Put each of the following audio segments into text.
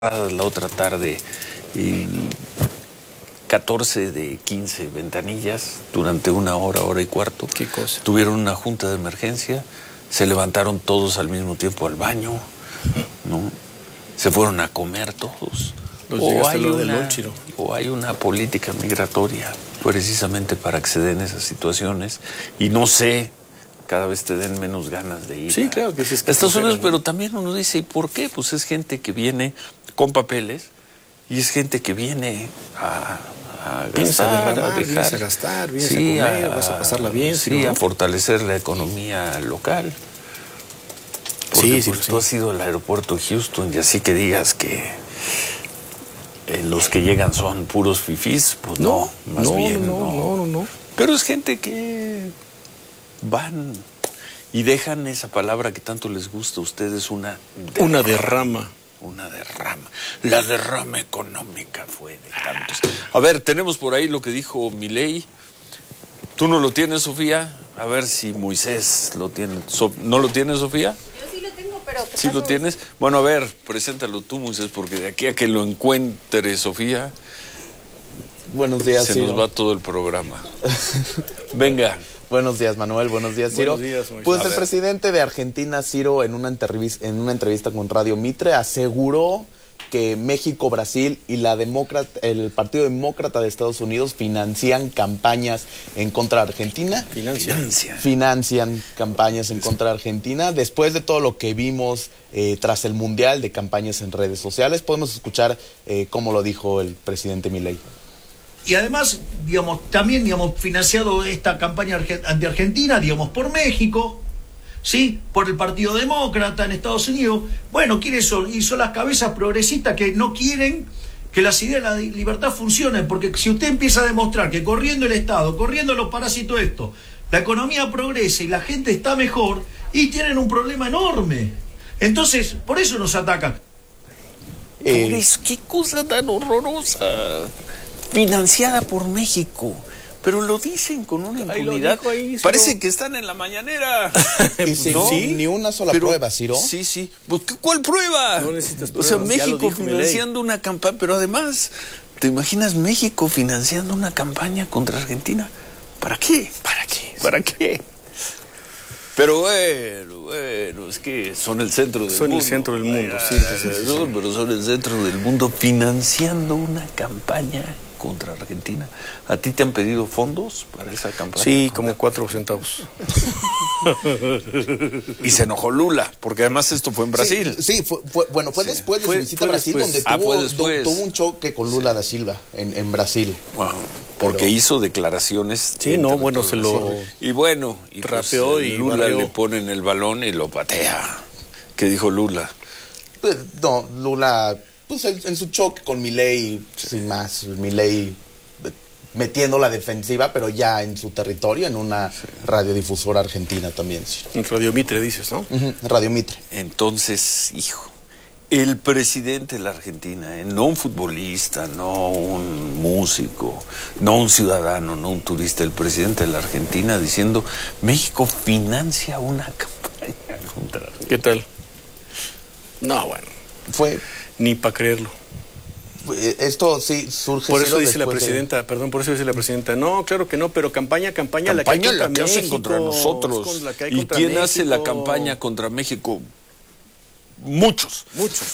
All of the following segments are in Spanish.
la otra tarde y 14 de 15 ventanillas durante una hora, hora y cuarto. ¿Qué cosa? Tuvieron una junta de emergencia, se levantaron todos al mismo tiempo al baño, ¿no? Se fueron a comer todos. O hay una política migratoria precisamente para acceder en esas situaciones y no sé, cada vez te den menos ganas de ir. Sí, claro que sí. Es que Estados Unidos, pero también uno dice, ¿y por qué? Pues es gente que viene con papeles y es gente que viene a gastar, vienes a gastar, vienes a comer, vas a pasarla bien. Sí, ¿no? A fortalecer la economía local. Porque, pues, tú has ido al aeropuerto de Houston y así que digas que los que llegan son puros fifís, pues no, más bien no. Pero es gente que van y dejan esa palabra que tanto les gusta a ustedes, una derrama. Una derrama. La derrama económica fue de tantos. A ver, tenemos por ahí lo que dijo Milei. ¿Tú no lo tienes, Sofía? A ver si Moisés lo tiene. ¿No lo tienes, Sofía? Yo sí lo tengo, pero... ¿Sí lo tienes? Bueno, a ver, preséntalo tú, Moisés, porque de aquí a que lo encuentre, Sofía... Buenos días, Se Ciro. nos va todo el programa. Venga. Buenos días, Manuel. Buenos días, Ciro. Buenos días, Moisés. Pues el presidente de Argentina, Ciro, en una entrevista con Radio Mitre, aseguró que México, Brasil y el Partido Demócrata de Estados Unidos financian campañas en contra de Argentina. Financian campañas en contra de Argentina. Después de todo lo que vimos tras el Mundial de campañas en redes sociales, podemos escuchar cómo lo dijo el presidente Milei. Y además, también, financiado esta campaña anti-Argentina, por México, ¿sí? Por el Partido Demócrata en Estados Unidos. Bueno, ¿quiénes son? Y son las cabezas progresistas que no quieren que las ideas de la libertad funcionen, porque si usted empieza a demostrar que corriendo el Estado, corriendo los parásitos esto, la economía progresa y la gente está mejor, y tienen un problema enorme. Entonces, por eso nos atacan. ¿Qué cosa tan horrorosa? Financiada por México, pero lo dicen con una impunidad. Parece que están en la mañanera. ¿No? Ni una sola prueba, Ciro. Sí. Pues, ¿cuál prueba? No necesitas pruebas. O sea, México financiando una campaña, pero además, ¿te imaginas México financiando una campaña contra Argentina? ¿Para qué? ¿Para qué? Pero bueno, es que son el centro del mundo. Son el centro del mundo, sí. Pero son el centro del mundo financiando una campaña contra Argentina. ¿A ti te han pedido fondos para esa campaña? Sí, como 4 centavos. Y se enojó Lula, porque además esto fue en Brasil. Sí, fue después de su visita a Brasil, donde tuvo un choque con Lula da Silva en Brasil. Wow. Porque hizo declaraciones. Sí, se lo... Y rapeó y Lula barrió. le pone en el balón y lo patea. ¿Qué dijo Lula? No, Lula, pues en su choque con Milei, sin más, Milei metiendo la defensiva, pero ya en su territorio, en una radiodifusora argentina también. Sí. En Radio Mitre dices, ¿no? Radio Mitre. Entonces, el presidente de la Argentina, no un futbolista, no un músico, no un ciudadano, no un turista, el presidente de la Argentina diciendo, México financia una campaña contra Argentina. ¿Qué tal? No, bueno. Ni para creerlo. Esto sí surge... Por eso dice la presidenta, no, claro que no, pero campaña la que hacen contra nosotros. ¿Y quién hace la campaña contra México? Muchos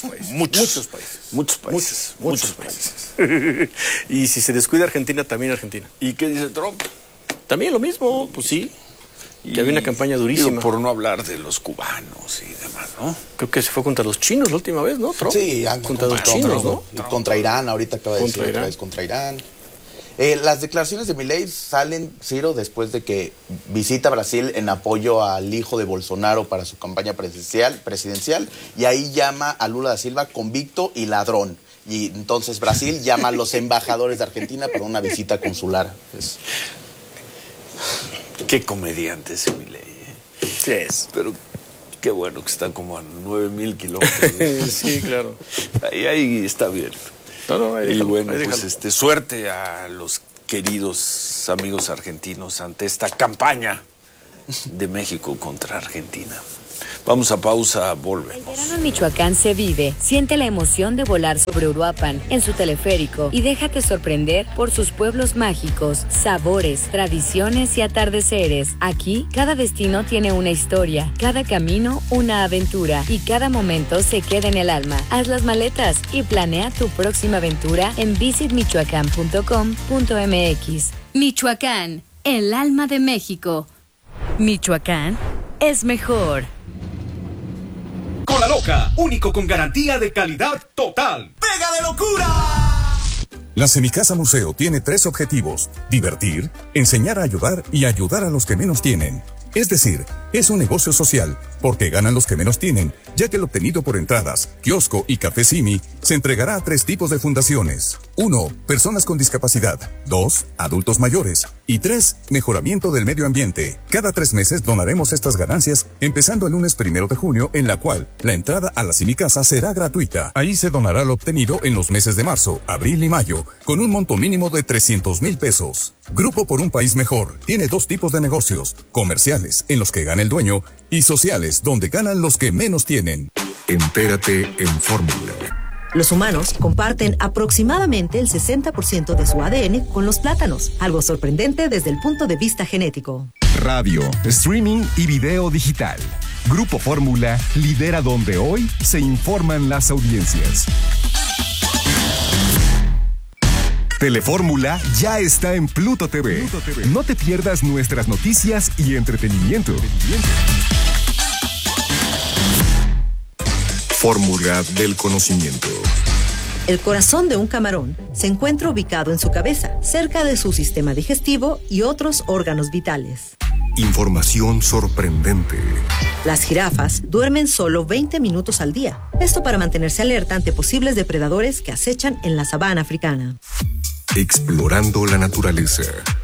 países. Y si se descuida Argentina, también Argentina. ¿Y qué dice Trump? También lo mismo, pues sí. Que había una campaña durísima. Por no hablar de los cubanos y demás, ¿no? Creo que se fue contra los chinos la última vez, ¿no, Trump? Sí, contra los chinos, ¿no? Y contra Irán, ahorita acaba de decir otra vez contra Irán. Las declaraciones de Milei salen, Ciro, después de que visita Brasil en apoyo al hijo de Bolsonaro para su campaña presidencial, y ahí llama a Lula da Silva convicto y ladrón. Y entonces Brasil llama a los embajadores de Argentina para una visita consular. Qué comediante ese Milei. Sí es. Pero qué bueno que está como a 9,000 kilómetros. Sí, claro. Ahí está bien. Y bueno, pues suerte a los queridos amigos argentinos ante esta campaña de México contra Argentina. Vamos a pausa, volvemos. El verano en Michoacán se vive. Siente la emoción de volar sobre Uruapan en su teleférico y déjate sorprender por sus pueblos mágicos, sabores, tradiciones y atardeceres. Aquí, cada destino tiene una historia, cada camino una aventura y cada momento se queda en el alma. Haz las maletas y planea tu próxima aventura en visitmichoacán.com.mx. Michoacán, el alma de México. Michoacán es mejor. Cola Loca, único con garantía de calidad total. ¡Pega de locura! La Semicasa Museo tiene 3 objetivos: divertir, enseñar a ayudar y ayudar a los que menos tienen. Es decir, es un negocio social, porque ganan los que menos tienen, ya que el obtenido por entradas, kiosco y café Simi se entregará a 3 tipos de fundaciones. 1. Personas con discapacidad. 2. Adultos mayores. Y 3. Mejoramiento del medio ambiente. Cada 3 meses donaremos estas ganancias, empezando el lunes 1 de junio, en la cual la entrada a la Semicasa será gratuita. Ahí se donará lo obtenido en los meses de marzo, abril y mayo, con un monto mínimo de 300,000 pesos. Grupo por un País Mejor tiene 2 tipos de negocios: comerciales, en los que gana el dueño, y sociales, donde ganan los que menos tienen. Entérate en Fórmula. Los humanos comparten aproximadamente el 60% de su ADN con los plátanos, algo sorprendente desde el punto de vista genético. Radio, streaming y video digital. Grupo Fórmula lidera donde hoy se informan las audiencias. Telefórmula ya está en Pluto TV. No te pierdas nuestras noticias y entretenimiento. Fórmula del conocimiento. El corazón de un camarón se encuentra ubicado en su cabeza, cerca de su sistema digestivo y otros órganos vitales. Información sorprendente. Las jirafas duermen solo 20 minutos al día. Esto para mantenerse alerta ante posibles depredadores que acechan en la sabana africana. Explorando la naturaleza.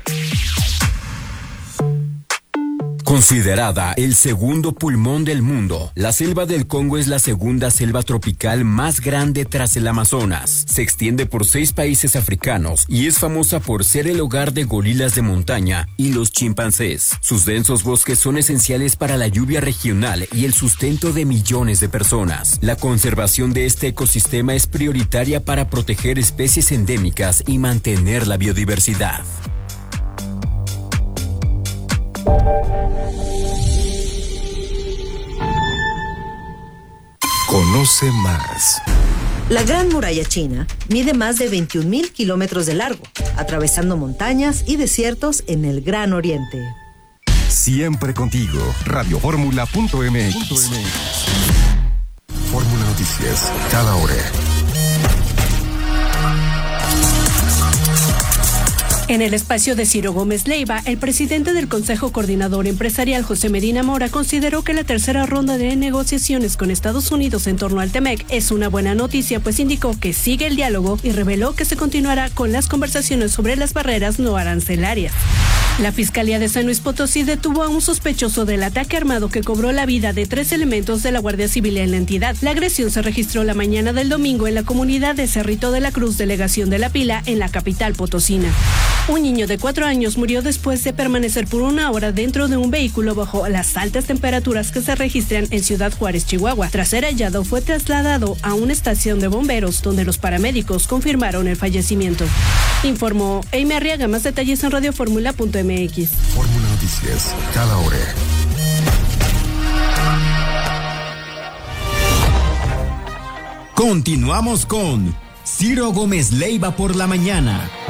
Considerada el segundo pulmón del mundo, la selva del Congo es la segunda selva tropical más grande tras el Amazonas. Se extiende por 6 países africanos y es famosa por ser el hogar de gorilas de montaña y los chimpancés. Sus densos bosques son esenciales para la lluvia regional y el sustento de millones de personas. La conservación de este ecosistema es prioritaria para proteger especies endémicas y mantener la biodiversidad. Conoce más. La Gran Muralla China mide más de 21,000 kilómetros de largo, atravesando montañas y desiertos en el Gran Oriente. Siempre contigo. Radioformula.mx. Fórmula Noticias, cada hora. En el espacio de Ciro Gómez Leiva, el presidente del Consejo Coordinador Empresarial, José Medina Mora, consideró que la tercera ronda de negociaciones con Estados Unidos en torno al TEMEC es una buena noticia, pues indicó que sigue el diálogo y reveló que se continuará con las conversaciones sobre las barreras no arancelarias. La Fiscalía de San Luis Potosí detuvo a un sospechoso del ataque armado que cobró la vida de 3 elementos de la Guardia Civil en la entidad. La agresión se registró la mañana del domingo en la comunidad de Cerrito de la Cruz, delegación de La Pila, en la capital potosina. Un niño de 4 años murió después de permanecer por 1 hora dentro de un vehículo bajo las altas temperaturas que se registran en Ciudad Juárez, Chihuahua. Tras ser hallado, fue trasladado a una estación de bomberos, donde los paramédicos confirmaron el fallecimiento. Informó Eime Arriaga. Más detalles en radioformula.mx. Fórmula Noticias, cada hora. Continuamos con Ciro Gómez Leiva por la mañana.